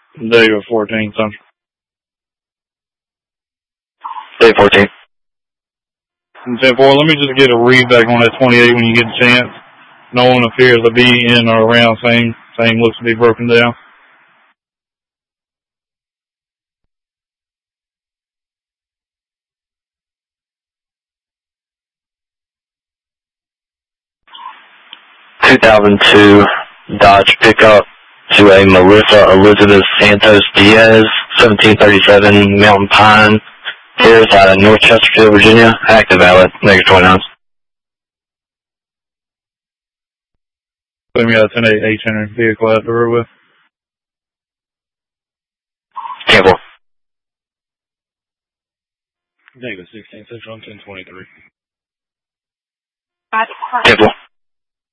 David 14, Central. David 14. 10-4, let me just get a read back on that 28 when you get a chance. No one appears to be in or around. Same looks to be broken down. (2002) Dodge pickup to a Marissa Elizabeth Santos Diaz, 1737 Mountain Pine, Harris out of North Chesterfield, Virginia. Active valid, -29. Let me got a 10-8 H-Henry vehicle out the road with. Campbell. David 16, Central, 1023. Campbell.